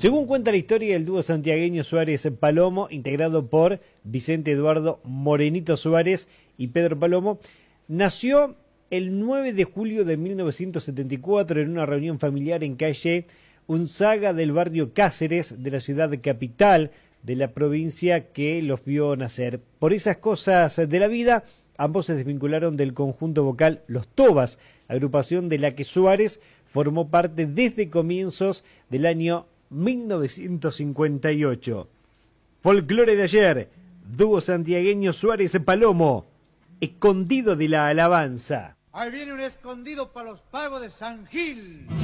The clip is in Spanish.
Según cuenta la historia, el dúo santiagueño Suárez-Palomo, integrado por Vicente Eduardo Morenito Suárez y Pedro Palomo, nació el 9 de julio de 1974 en una reunión familiar en calle Unzaga del barrio Cáceres de la ciudad capital de la provincia que los vio nacer. Por esas cosas de la vida, ambos se desvincularon del conjunto vocal Los Tobas, agrupación de la que Suárez formó parte desde comienzos del año 1958. Folclore de ayer, dúo santiagueño Suárez-Palomo, escondido de la alabanza. Ahí viene un escondido para los pagos de San Gil.